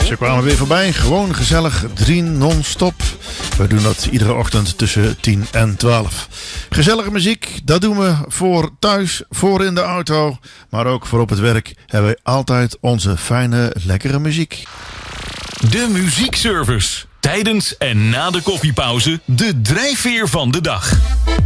Ze kwamen weer voorbij. Gewoon gezellig. 3 non-stop. We doen dat iedere ochtend tussen 10 en 12. Gezellige muziek. Dat doen we voor thuis, voor in de auto. Maar ook voor op het werk hebben we altijd onze fijne, lekkere muziek. De muziekservice. Tijdens en na de koffiepauze de drijfveer van de dag.